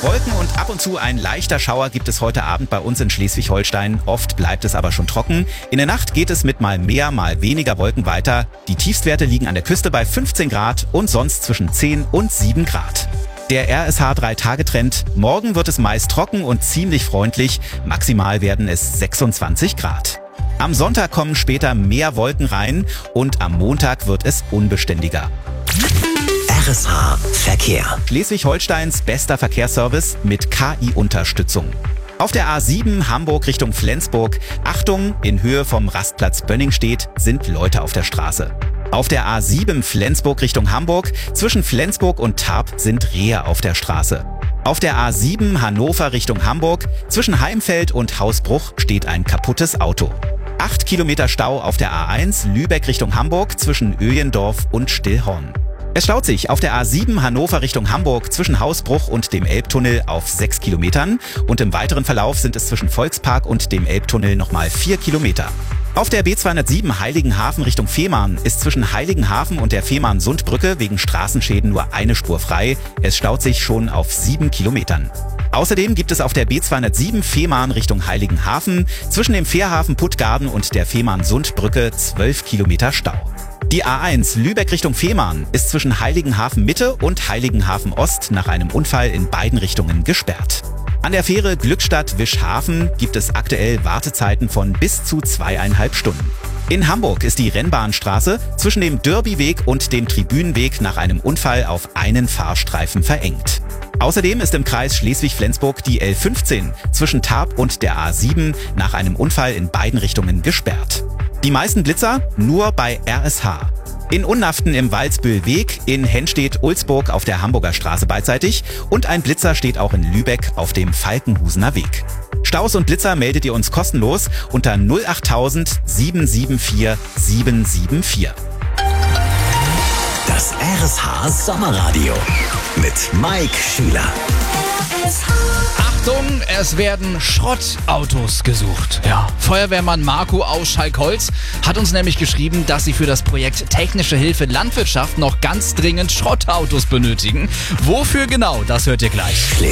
Wolken und ab und zu ein leichter Schauer gibt es heute Abend bei uns in Schleswig-Holstein. Oft bleibt es aber schon trocken. In der Nacht geht es mit mal mehr, mal weniger Wolken weiter. Die Tiefstwerte liegen an der Küste bei 15 Grad und sonst zwischen 10 und 7 Grad. Der RSH 3-Tage-Trend. Morgen wird es meist trocken und ziemlich freundlich. Maximal werden es 26 Grad. Am Sonntag kommen später mehr Wolken rein und am Montag wird es unbeständiger. RSH Verkehr. Schleswig-Holsteins bester Verkehrsservice mit KI-Unterstützung. Auf der A7 Hamburg Richtung Flensburg. Achtung, in Höhe vom Rastplatz Bönningstedt sind Leute auf der Straße. Auf der A7 Flensburg Richtung Hamburg. Zwischen Flensburg und Tarp sind Rehe auf der Straße. Auf der A7 Hannover Richtung Hamburg. Zwischen Heimfeld und Hausbruch steht ein kaputtes Auto. 8 Kilometer Stau auf der A1 Lübeck Richtung Hamburg zwischen Öjendorf und Stillhorn. Es staut sich auf der A7 Hannover Richtung Hamburg zwischen Hausbruch und dem Elbtunnel auf 6 Kilometern und im weiteren Verlauf sind es zwischen Volkspark und dem Elbtunnel nochmal 4 Kilometer. Auf der B207 Heiligenhafen Richtung Fehmarn ist zwischen Heiligenhafen und der Fehmarn-Sundbrücke wegen Straßenschäden nur eine Spur frei. Es staut sich schon auf 7 Kilometern. Außerdem gibt es auf der B207 Fehmarn Richtung Heiligenhafen zwischen dem Fährhafen Puttgarden und der Fehmarn-Sundbrücke 12 Kilometer Stau. Die A1 Lübeck Richtung Fehmarn ist zwischen Heiligenhafen Mitte und Heiligenhafen Ost nach einem Unfall in beiden Richtungen gesperrt. An der Fähre Glückstadt-Wischhafen gibt es aktuell Wartezeiten von bis zu 2,5 Stunden. In Hamburg ist die Rennbahnstraße zwischen dem Derbyweg und dem Tribünenweg nach einem Unfall auf einen Fahrstreifen verengt. Außerdem ist im Kreis Schleswig-Flensburg die L15 zwischen Tarp und der A7 nach einem Unfall in beiden Richtungen gesperrt. Die meisten Blitzer nur bei RSH. In Unnaften im Walsbühlweg, in Henstedt-Ulzburg auf der Hamburger Straße beidseitig und ein Blitzer steht auch in Lübeck auf dem Falkenhusener Weg. Staus und Blitzer meldet ihr uns kostenlos unter 08000 774 774. Das RSH Sommerradio mit Mike Schüler. Achtung, es werden Schrottautos gesucht. Ja, Feuerwehrmann Marco aus Schalkholz hat uns nämlich geschrieben, dass sie für das Projekt Technische Hilfe Landwirtschaft noch ganz dringend Schrottautos benötigen. Wofür genau, das hört ihr gleich.